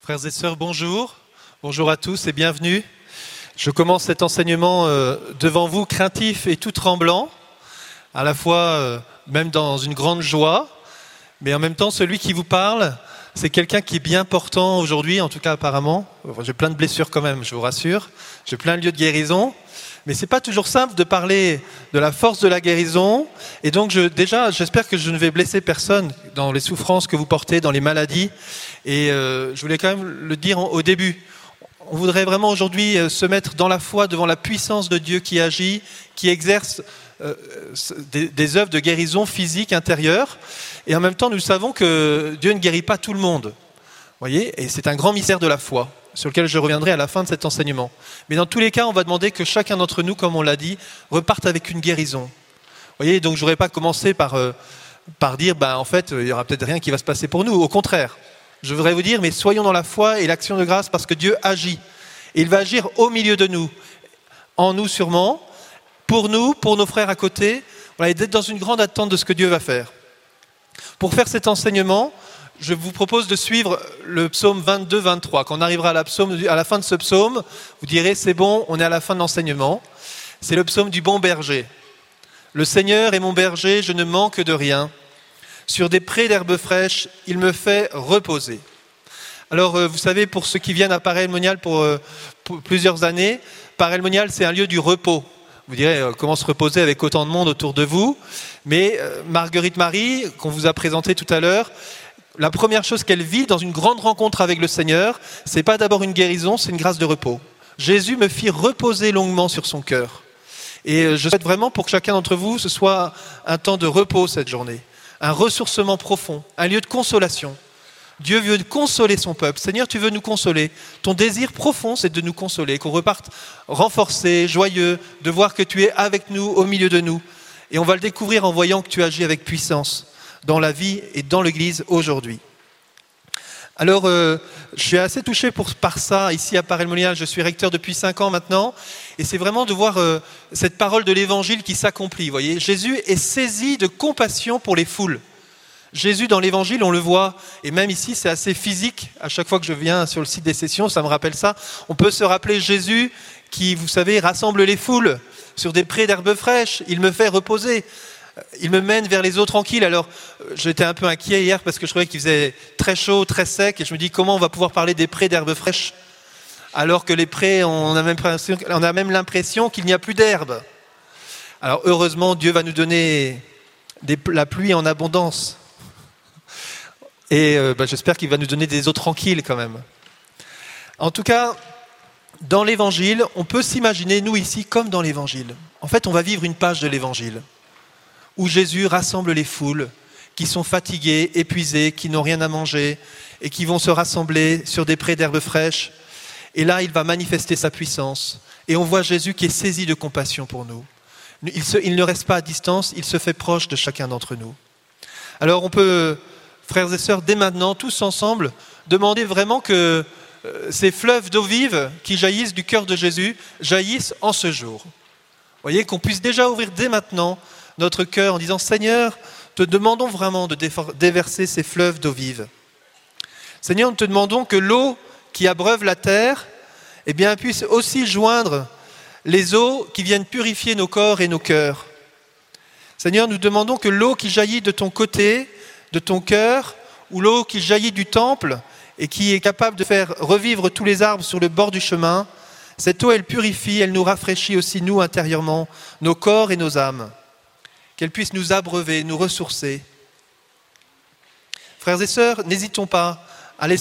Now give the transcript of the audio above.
Frères et sœurs, bonjour. Bonjour à tous et bienvenue. Je commence cet enseignement devant vous craintif et tout tremblant, à la fois même dans une grande joie, mais en même temps celui qui vous parle, c'est quelqu'un qui est bien portant aujourd'hui, en tout cas apparemment. J'ai plein de blessures quand même, je vous rassure. J'ai plein de lieux de guérison. Mais c'est pas toujours simple de parler de la force de la guérison. Et donc j'espère que je ne vais blesser personne dans les souffrances que vous portez, dans les maladies. Et je voulais quand même le dire au début. On voudrait vraiment aujourd'hui se mettre dans la foi devant la puissance de Dieu qui agit, qui exerce des œuvres de guérison physique intérieure. Et en même temps, nous savons que Dieu ne guérit pas tout le monde. Voyez, et c'est un grand mystère de la foi, sur lequel je reviendrai à la fin de cet enseignement. Mais dans tous les cas, on va demander que chacun d'entre nous, comme on l'a dit, reparte avec une guérison. Voyez, donc je ne voudrais pas commencer par dire, en fait, il n'y aura peut-être rien qui va se passer pour nous. Au contraire, je voudrais vous dire, mais soyons dans la foi et l'action de grâce parce que Dieu agit. Et il va agir au milieu de nous, en nous sûrement, pour nous, pour nos frères à côté, voilà, et d'être dans une grande attente de ce que Dieu va faire. Pour faire cet enseignement, je vous propose de suivre le psaume 22-23. Quand on arrivera à la fin de ce psaume, vous direz, c'est bon, on est à la fin de l'enseignement. C'est le psaume du bon berger. Le Seigneur est mon berger, je ne manque de rien. Sur des prés d'herbes fraîches, il me fait reposer. Alors, vous savez, pour ceux qui viennent à Paray-le-Monial pour plusieurs années, Paray-le-Monial, c'est un lieu du repos. Vous direz, comment se reposer avec autant de monde autour de vous ? Mais Marguerite Marie, qu'on vous a présentée tout à l'heure, la première chose qu'elle vit dans une grande rencontre avec le Seigneur, c'est pas d'abord une guérison, c'est une grâce de repos. Jésus me fit reposer longuement sur son cœur. Et je souhaite vraiment pour que chacun d'entre vous, ce soit un temps de repos cette journée, un ressourcement profond, un lieu de consolation. Dieu veut consoler son peuple. Seigneur, tu veux nous consoler. Ton désir profond, c'est de nous consoler, qu'on reparte renforcés, joyeux, de voir que tu es avec nous, au milieu de nous. Et on va le découvrir en voyant que tu agis avec puissance dans la vie et dans l'Église aujourd'hui. Alors, je suis assez touché par ça ici à Paray-le-Monial. Je suis recteur depuis 5 ans maintenant. Et c'est vraiment de voir cette parole de l'Évangile qui s'accomplit. Vous voyez, Jésus est saisi de compassion pour les foules. Jésus, dans l'Évangile, on le voit, et même ici, c'est assez physique. À chaque fois que je viens sur le site des sessions, ça me rappelle ça. On peut se rappeler Jésus qui, vous savez, rassemble les foules sur des prés d'herbes fraîches. Il me fait reposer. Il me mène vers les eaux tranquilles. Alors, j'étais un peu inquiet hier parce que je trouvais qu'il faisait très chaud, très sec. Et je me dis, comment on va pouvoir parler des prés d'herbes fraîches alors que les prés, on a même l'impression qu'il n'y a plus d'herbe. Alors, heureusement, Dieu va nous donner la pluie en abondance. Et j'espère qu'il va nous donner des eaux tranquilles quand même. En tout cas, dans l'Évangile, on peut s'imaginer, nous ici, comme dans l'Évangile. En fait, on va vivre une page de l'Évangile où Jésus rassemble les foules qui sont fatiguées, épuisées, qui n'ont rien à manger et qui vont se rassembler sur des prés d'herbes fraîches. Et là, il va manifester sa puissance. Et on voit Jésus qui est saisi de compassion pour nous. Il ne reste pas à distance, il se fait proche de chacun d'entre nous. Alors on peut, frères et sœurs, dès maintenant, tous ensemble, demander vraiment que ces fleuves d'eau vive qui jaillissent du cœur de Jésus jaillissent en ce jour. Vous voyez, qu'on puisse déjà ouvrir dès maintenant notre cœur en disant « Seigneur, te demandons vraiment de déverser ces fleuves d'eau vive. Seigneur, nous te demandons que l'eau qui abreuve la terre puisse aussi joindre les eaux qui viennent purifier nos corps et nos cœurs. Seigneur, nous demandons que l'eau qui jaillit de ton côté, de ton cœur, ou l'eau qui jaillit du temple et qui est capable de faire revivre tous les arbres sur le bord du chemin, cette eau, elle purifie, elle nous rafraîchit aussi, nous, intérieurement, nos corps et nos âmes. Qu'elle puisse nous abreuver, nous ressourcer. Frères et sœurs, n'hésitons pas